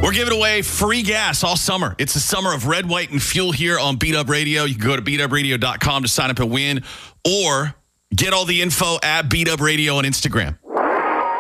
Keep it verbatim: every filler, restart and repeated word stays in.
We're giving away free gas all summer. It's the summer of red, white, and fuel here on Beat Up Radio. You can go to beat up radio dot com to sign up and win, or get all the info at Beat Up Radio on Instagram.